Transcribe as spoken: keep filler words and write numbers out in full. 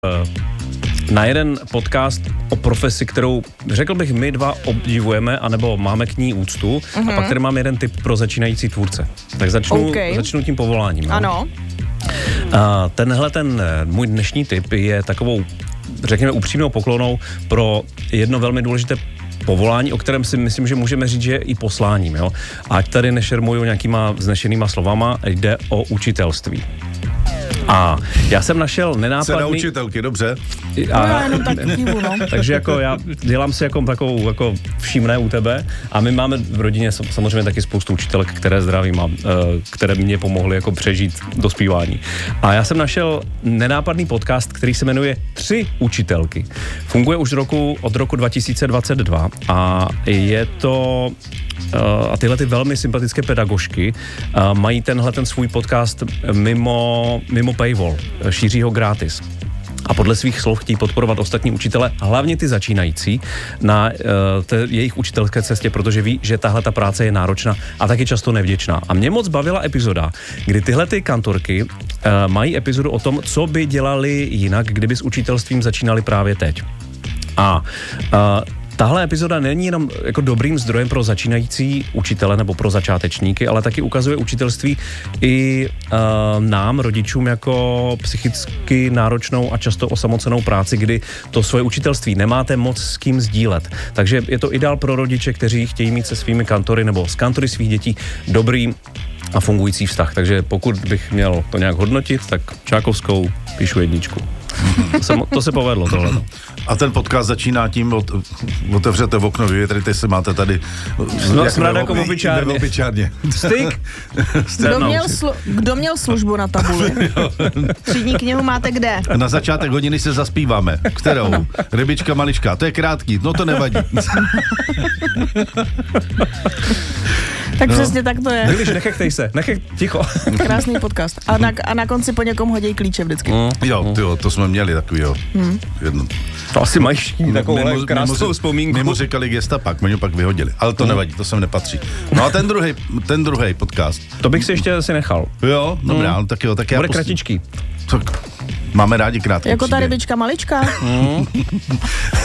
na jeden podcast o profesi, kterou, řekl bych, my dva obdivujeme, anebo máme k ní úctu, mm-hmm. a pak tady mám jeden tip pro začínající tvůrce. Tak začnu, okay. začnu tím povoláním. No? Ano. A tenhle ten můj dnešní tip je takovou, řekněme, upřímnou poklonou pro jedno velmi důležité povolání, o kterém si myslím, že můžeme říct, že je i posláním. Jo? Ať tady nešermuju nějakýma vznešenýma slovama, jde o učitelství. A já jsem našel nenápadný... Cena učitelky, dobře. A, no, jenom tak dívu, no. Takže jako já dělám si jako takovou jako všímné u tebe a my máme v rodině samozřejmě taky spoustu učitelek, které zdravím a které mě pomohly jako přežít dospívání. A já jsem našel nenápadný podcast, který se jmenuje Tři učitelky. Funguje už roku, od roku dva tisíce dvacet dva a je to... a tyhle ty velmi sympatické pedagožky mají tenhle ten svůj podcast mimo, mimo paywall, šíří ho gratis. A podle svých slov chtějí podporovat ostatní učitele, hlavně ty začínající, na uh, té jejich učitelské cestě, protože ví, že tahle ta práce je náročná a taky často nevděčná. A mě moc bavila epizoda, kdy tyhle ty kantorky uh, mají epizodu o tom, co by dělali jinak, kdyby s učitelstvím začínali právě teď. A uh, tahle epizoda není jenom jako dobrým zdrojem pro začínající učitele nebo pro začátečníky, ale taky ukazuje učitelství i uh, nám, rodičům, jako psychicky náročnou a často osamocenou práci, kdy to svoje učitelství nemáte moc s kým sdílet. Takže je to ideál pro rodiče, kteří chtějí mít se svými kantory nebo s kantory svých dětí dobrý a fungující vztah. Takže pokud bych měl to nějak hodnotit, tak Čákovskou píšu jedničku. To se, to se povedlo tohle. A ten podcast začíná tím, od, otevřete v okno, vyvětříte se, máte tady... No, smrad jako v opičárně. opičárně. Styk. Kdo měl, slu, kdo měl službu na tabuli? Třídní knihu máte kde? Na začátek hodiny se zaspíváme. Kterou? Rybička malička. To je krátký, no to nevadí. Tak no. Přesně tak to je. Vyliš, nechechtej se, nechech, ticho. Krásný podcast. A na, a na konci po někom hodí klíče vždycky. Mm. Jo, tyjo, to jsme měli takový, jo. Mm. Jedno. To asi mají takovou krásnou vzpomínku. My mu říkali gestapak, my ho pak vyhodili. Ale to mm. nevadí, to sem nepatří. No a ten druhý, ten druhý podcast. To bych si ještě asi nechal. Jo, dobrá, mm. tak jo, tak já... Bude post... kratičký. Tak máme rádi krátké. Jako ta rybička malička. Mm.